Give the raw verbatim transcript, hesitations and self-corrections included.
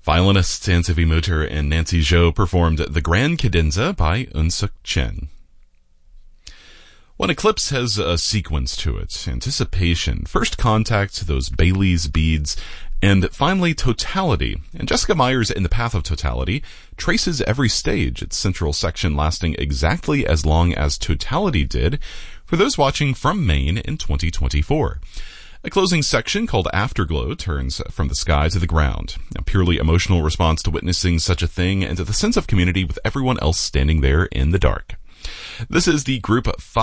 Violinists Anne-Sophie Mutter and Nancy Zhou performed The Grand Cadenza by Eun-Suk Chen. When Eclipse has a sequence to it, anticipation, first contact, those Bailey's beads, and finally totality. And Jessica Meyer's In the Path of Totality traces every stage, its central section lasting exactly as long as Totality did for those watching from Maine in twenty twenty-four. A closing section called Afterglow turns from the sky to the ground, a purely emotional response to witnessing such a thing and to the sense of community with everyone else standing there in the dark. This is the Group five